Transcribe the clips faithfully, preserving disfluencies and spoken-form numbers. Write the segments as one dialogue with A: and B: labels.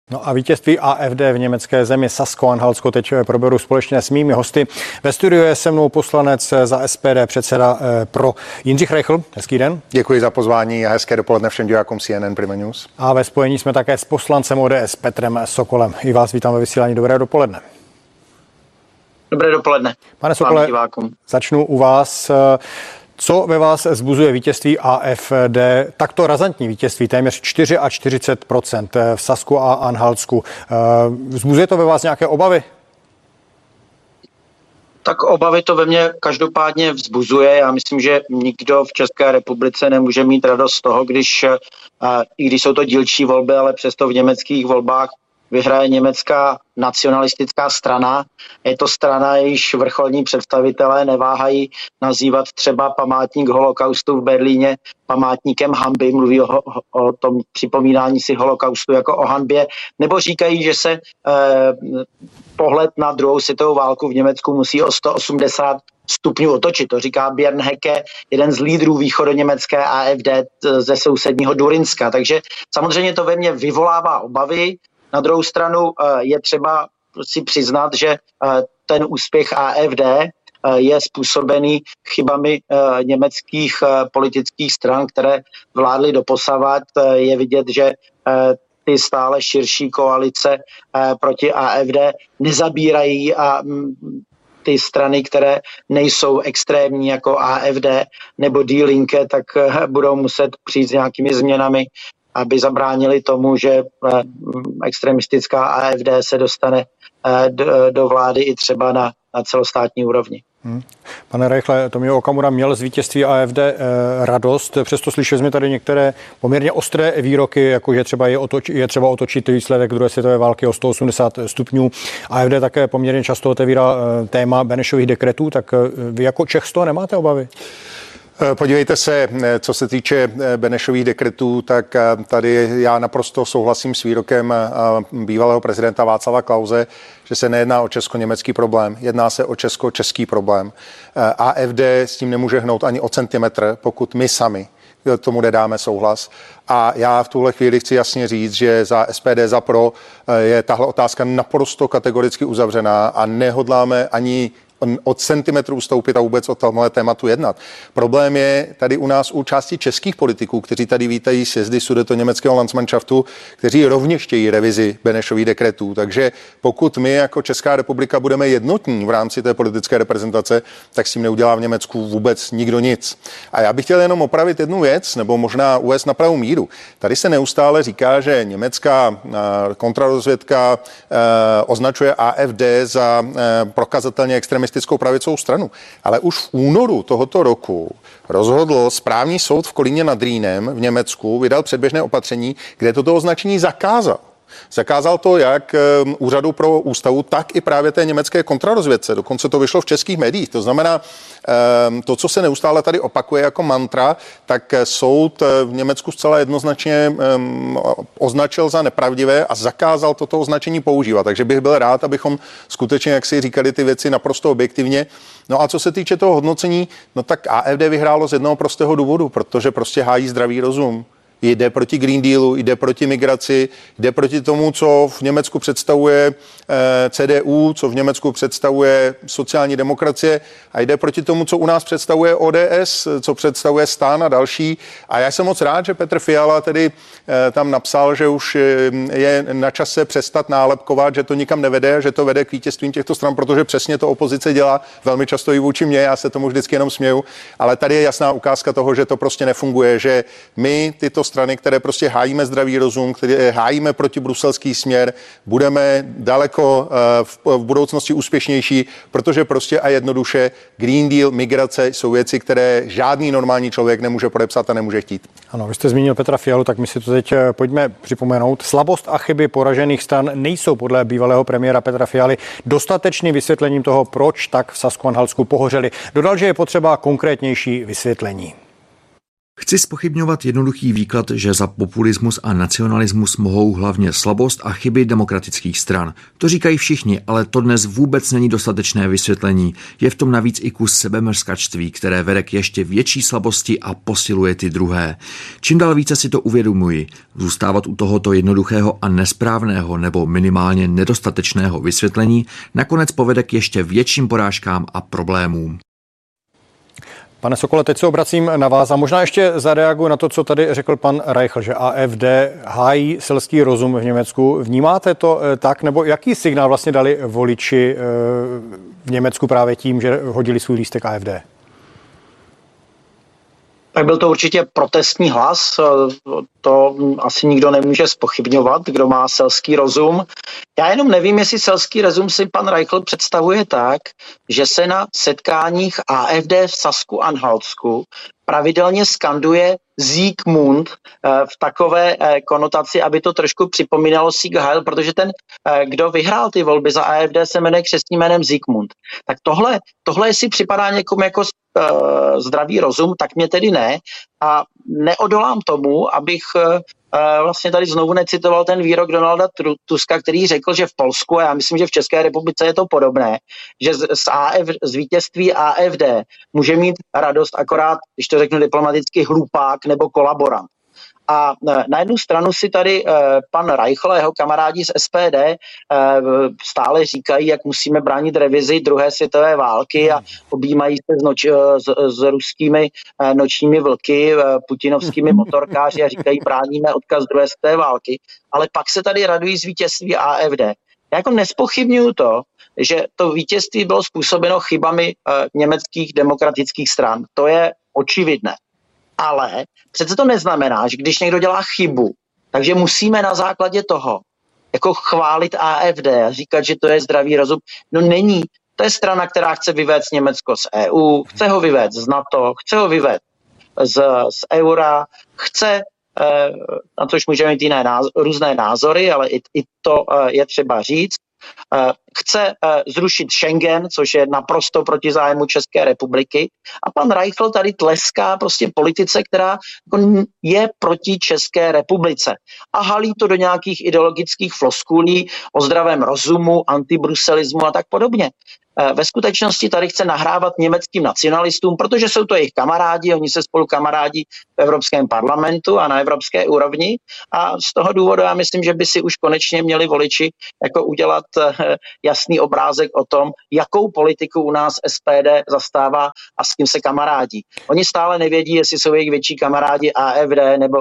A: No a vítězství A F D v německé zemi Sasko-Anhaltsko teď proberu společně s mými hosty. Ve studiu je se mnou poslanec za S P D, předseda pro Jindřich Reichl. Hezký den.
B: Děkuji za pozvání a hezké dopoledne všem divákům C N N Prima News.
A: A ve spojení jsme také s poslancem O D S Petrem Sokolem. I vás vítám ve vysílání. Dobré dopoledne.
C: Dobré dopoledne.
A: Pane Sokole, začnu u vás. Co ve vás vzbuzuje vítězství A F D, takto razantní vítězství, téměř čtyřicet čtyři procent v Sasku a Anhaltsku? Vzbuzuje to ve vás nějaké obavy?
C: Tak obavy to ve mně každopádně vzbuzuje. Já myslím, že nikdo v České republice nemůže mít radost z toho, když, i když jsou to dílčí volby, ale přesto v německých volbách vyhraje německá nacionalistická strana. Je to strana, jejíž vrcholní představitelé neváhají nazývat třeba památník holokaustu v Berlíně památníkem hanby, mluví o, o tom připomínání si holokaustu jako o hanbě, nebo říkají, že se eh, pohled na druhou světovou válku v Německu musí o sto osmdesát stupňů otočit. To říká Björn Höcke, jeden z lídrů východoněmecké A F D ze sousedního Durinska. Takže samozřejmě to ve mně vyvolává obavy. Na druhou stranu je třeba si přiznat, že ten úspěch A F D je způsobený chybami německých politických stran, které vládly doposavat. Je vidět, že ty stále širší koalice proti A F D nezabírají a ty strany, které nejsou extrémní jako A F D nebo Die Linke, tak budou muset přijít s nějakými změnami, aby zabránili tomu, že extremistická A F D se dostane do vlády i třeba na, na celostátní úrovni.
A: Hmm. Pane Reichle, Tomio Okamura měl z vítězství A F D eh, radost, přesto slyšeli jsme tady některé poměrně ostré výroky, jako že třeba je, otoč, je třeba otočit výsledek druhé světové války o sto osmdesát stupňů. A F D také poměrně často otevírá eh, téma Benešových dekretů, tak eh, vy jako Čech z toho nemáte obavy?
B: Podívejte se, co se týče Benešových dekretů, tak tady já naprosto souhlasím s výrokem bývalého prezidenta Václava Klause, že se nejedná o česko-německý problém, jedná se o česko-český problém. A F D s tím nemůže hnout ani o centimetr, pokud my sami tomu nedáme souhlas. A já v tuhle chvíli chci jasně říct, že za S P D, za Pro je tahle otázka naprosto kategoricky uzavřená a nehodláme ani od centimetrů stoupit a vůbec o tomhle tématu jednat. Problém je tady u nás u části českých politiků, kteří tady vítají sjezdy sudetoněmeckého Landsmannschaftu, kteří rovněž chtějí revizi Benešových dekretů. Takže pokud my jako Česká republika budeme jednotní v rámci té politické reprezentace, tak s tím neudělá v Německu vůbec nikdo nic. A já bych chtěl jenom opravit jednu věc, nebo možná uvést na pravou míru. Tady se neustále říká, že německá kontrarozvědka označuje A F D za prokazatelně extremistickou pravicovou stranu. Ale už v únoru tohoto roku rozhodl správní soud v Kolíně nad Rýnem v Německu, vydal předběžné opatření, kde toto označení zakázal. Zakázal to jak Úřadu pro ústavu, tak i právě té německé kontrarozvědce. Dokonce to vyšlo v českých médiích. To znamená, to, co se neustále tady opakuje jako mantra, tak soud v Německu zcela jednoznačně označil za nepravdivé a zakázal toto označení používat. Takže bych byl rád, abychom skutečně, jak si říkali, ty věci naprosto objektivně. No a co se týče toho hodnocení, no tak A F D vyhrálo z jednoho prostého důvodu, protože prostě hájí zdravý rozum. Jde proti Green Dealu, jde proti migraci, jde proti tomu, co v Německu představuje C D U, co v Německu představuje sociální demokracie a jde proti tomu, co u nás představuje O D S, co představuje STAN a další. A já jsem moc rád, že Petr Fiala tedy tam napsal, že už je na čase přestat nálepkovat, že to nikam nevede, že to vede k vítězstvím těchto stran, protože přesně to opozice dělá velmi často i vůči mně, já se tomu vždycky jenom směju, ale tady je jasná ukázka toho, že to prostě nefunguje, že my tyto strany, které prostě hájíme zdravý rozum, které hájíme proti bruselský směr, budeme daleko v, v budoucnosti úspěšnější, protože prostě a jednoduše Green Deal, migrace jsou věci, které žádný normální člověk nemůže podepsat a nemůže chtít.
A: Ano, vy jste zmínil Petra Fialu, tak my si to teď pojďme připomenout. Slabost a chyby poražených stran nejsou podle bývalého premiéra Petra Fialy dostatečným vysvětlením toho, proč tak v Sasku-Anhaltsku pohořeli. Dodal, že je potřeba konkrétnější vysvětlení.
D: Chci zpochybňovat jednoduchý výklad, že za populismus a nacionalismus mohou hlavně slabost a chyby demokratických stran. To říkají všichni, ale to dnes vůbec není dostatečné vysvětlení. Je v tom navíc i kus sebemrskačství, které vede k ještě větší slabosti a posiluje ty druhé. Čím dál více si to uvědomuji. Zůstávat u tohoto jednoduchého a nesprávného nebo minimálně nedostatečného vysvětlení nakonec povede k ještě větším porážkám a problémům.
A: Pane Sokole, teď se obracím na vás a možná ještě zareaguji na to, co tady řekl pan Reichl, že A F D hájí selský rozum v Německu. Vnímáte to tak, nebo jaký signál vlastně dali voliči v Německu právě tím, že hodili svůj lístek A F D?
C: Tak byl to určitě protestní hlas, to asi nikdo nemůže zpochybňovat, kdo má selský rozum. Já jenom nevím, jestli selský rozum si pan Reichl představuje tak, že se na setkáních A F D v Sasku-Anhaltsku pravidelně skanduje Sieg Mund v takové konotaci, aby to trošku připomínalo Sieg Heil, protože ten, kdo vyhrál ty volby za A F D, se jmenuje křestním jménem Sieg Mund. Tak tohle, tohle jestli připadá někomu jako uh, zdravý rozum, tak mě tedy ne. A neodolám tomu, abych uh, vlastně tady znovu necitoval ten výrok Donalda Tuska, který řekl, že v Polsku, a já myslím, že v České republice je to podobné, že z, z, A F, z vítězství A F D může mít radost akorát, když to řeknu diplomaticky, hlupák nebo kolaborant. A na jednu stranu si tady pan Reichl a jeho kamarádi z S P D stále říkají, jak musíme bránit revizi druhé světové války a objímají se s, noč, s, s ruskými nočními vlky, putinovskými motorkáři a říkají, bráníme odkaz druhé světové války. Ale pak se tady radují z vítězství A F D. Já jako nespochybnuju to, že to vítězství bylo způsobeno chybami německých demokratických stran. To je očividné. Ale přece to neznamená, že když někdo dělá chybu, takže musíme na základě toho jako chválit A F D a říkat, že to je zdravý rozum. No není. To je strana, která chce vyvést Německo z E U, chce ho vyvést z NATO, chce ho vyvést z, z eura, chce, eh, na což můžeme mít jiné názory, různé názory, ale i, i to eh, je třeba říct. Chce zrušit Schengen, což je naprosto proti zájmu České republiky. A pan Reichl tady tleská prostě politice, která je proti České republice. A halí to do nějakých ideologických floskulí o zdravém rozumu, antibruselismu a tak podobně. Ve skutečnosti tady chce nahrávat německým nacionalistům, protože jsou to jejich kamarádi, oni se spolu kamarádí v Evropském parlamentu a na evropské úrovni. A z toho důvodu já myslím, že by si už konečně měli voliči jako udělat jasný obrázek o tom, jakou politiku u nás S P D zastává a s kým se kamarádí. Oni stále nevědí, jestli jsou jejich větší kamarádi A F D nebo,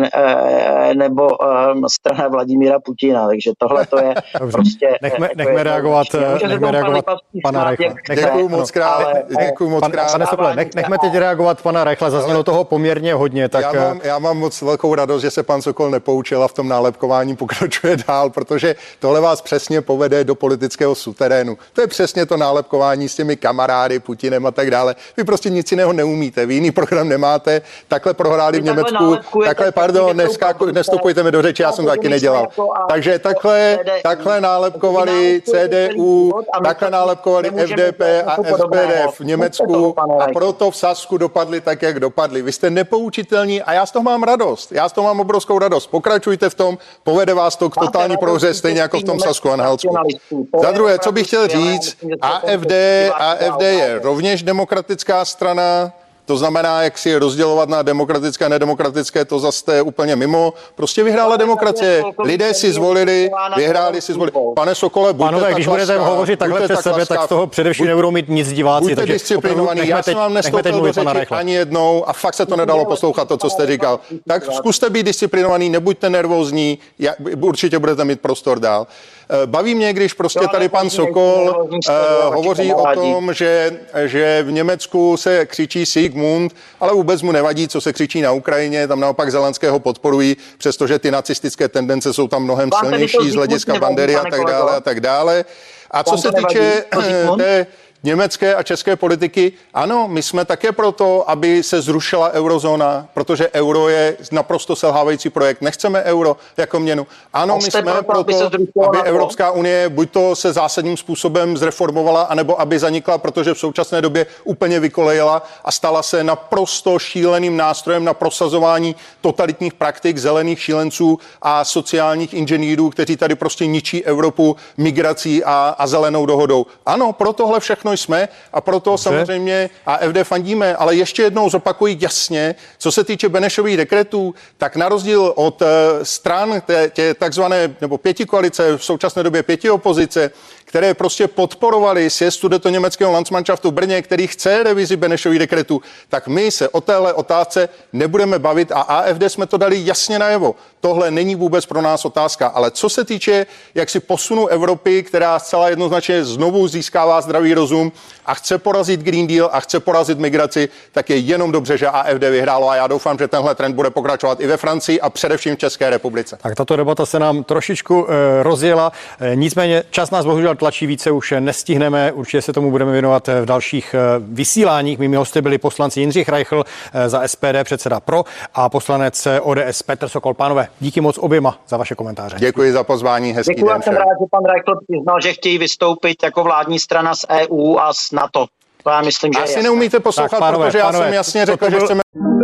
C: nebo strana Vladimíra Putina. Takže tohle to je
A: Dobře.
C: prostě...
A: Nechme,
C: jako
A: nechme reagovat, nechme reagovat pana Reichla.
B: Děkuju moc krát. Děkuju moc krát.
A: Pane Sokole, nech, nechme teď reagovat pana Reichla, zaznělo toho poměrně hodně. Tak...
B: Já, mám, já mám moc velkou radost, že se pan Sokol nepoučil a v tom nálepkování pokračuje dál, protože tohle vás přesně povede do politického suterénu. To je přesně to nálepkování s těmi kamarády, Putinem a tak dále. Vy prostě nic jiného neumíte, vy jiný program nemáte, takhle prohráli v Německu, takhle, pardon, nevstupujte mi do řeči, já jsem to taky nedělal. Takže takhle, takhle nálepkovali C D U, takhle nálepkovali F D P a S P D v Německu a proto v Sasku dopadli tak, jak dopadli. Vy jste nepoučitelní a já z toho mám radost. Já z toho mám obrovskou radost. Pokračujte v tom, povede vás to k totální prohře, stejně jako v tom Sasku-Anhaltsku. Za druhé, co bych chtěl říct, A F D, A F D je rovněž demokratická strana. To znamená, jak si rozdělovat na demokratické a nedemokratické, to zase je úplně mimo. Prostě vyhrála demokracie. Lidé si zvolili, vyhráli si zvolili. Pane Sokole, buďte
A: Pánové, když budete
B: laskav,
A: hovořit takhle přes sebe, tak z toho především buď, nebudou mít nic diváci.
B: Buďte
A: takže
B: disciplinovaní. Já jsem vám nestoupil do řeči ani jednou a fakt se to nedalo poslouchat, to, co jste říkal. Tak zkuste být disciplinovaný, nebuďte nervózní, určitě budete mít prostor dál. Baví mě, když prostě tady pan Sokol uh, hovoří o tom, že, že v Německu se křičí Sieg Mund, ale vůbec mu nevadí, co se křičí na Ukrajině, tam naopak Zelenského podporují, přestože ty nacistické tendence jsou tam mnohem silnější z hlediska bandery a tak dále a tak dále. A co se týče té německé a české politiky, ano, my jsme také proto, aby se zrušila eurozóna, protože euro je naprosto selhávající projekt. Nechceme euro jako měnu. Ano, my jsme proto, proto aby, aby Evropská unie buď to se zásadním způsobem zreformovala, anebo aby zanikla, protože v současné době úplně vykolejila a stala se naprosto šíleným nástrojem na prosazování totalitních praktik zelených šílenců a sociálních inženýrů, kteří tady prostě ničí Evropu migrací a, a zelenou dohodou. Ano, pro tohle všechno jsme a proto Dobře. samozřejmě A F D fandíme, ale ještě jednou zopakuji jasně, co se týče Benešových dekretů, tak na rozdíl od uh, stran tě, tě takzvané nebo pěti koalice, v současné době pěti opozice, které prostě podporovali sjezd sudetoněmeckého Landsmannschaftu v Brně, který chce revizi Benešových dekretů, tak my se o téhle otázce nebudeme bavit a A F D jsme to dali jasně najevo. Tohle není vůbec pro nás otázka, ale co se týče jaksi posunu Evropy, která zcela jednoznačně znovu získává zdravý rozum a chce porazit Green Deal a chce porazit migraci, tak je jenom dobře, že A F D vyhrálo a já doufám, že tenhle trend bude pokračovat i ve Francii a především v České republice.
A: Tak tato debata se nám trošičku e, rozjela, e, nicméně čas nás bohužel tlačí, více už nestihneme, určitě se tomu budeme věnovat v dalších e, vysíláních. Mými hosty byli poslanci Jindřich Reichl e, za S P D, předseda Pro, a poslanec O D S Petr Sokol. Pánové, díky moc oběma za vaše komentáře.
B: Děkuji za pozvání, hezký
C: Děkuji,
B: den.
C: Jsem rád, že pan Reichl přiznal, že chtějí vystoupit jako vládní strana z E U a z NATO. To já myslím, že
B: Asi
C: je
B: neumíte poslouchat,
A: tak, pánové,
B: protože já
A: pánové,
B: jsem jasně řekl,
A: byl...
B: že chceme